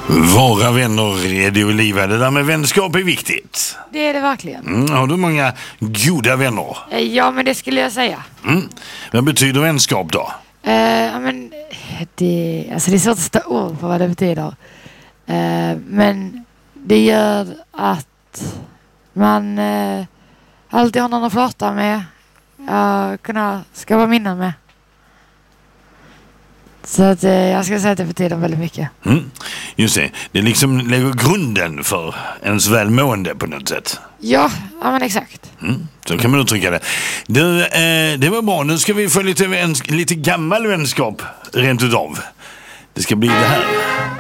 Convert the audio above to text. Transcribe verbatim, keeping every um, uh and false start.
Vara vänner är det och livet. Det där med vänskap är viktigt. Det är det verkligen. Mm, har du många goda vänner? Eh, Ja, men det skulle jag säga. Mm. Vad betyder vänskap då? Eh, ja, men det, alltså det är svårt att sätta ord på vad det betyder. Eh, men det gör att man eh, alltid har någon att prata med. Uh, kunna skapa minnen med. Så att eh, jag ska säga att det betyder väldigt mycket. Mm. Just det, det liksom lägger grunden för ens välmående på något sätt. Ja, ja men exakt. Mm. Så kan man uttrycka det. Du, eh, det var bra, nu ska vi få lite, lite gammal vänskap rent utav. Det ska bli det här.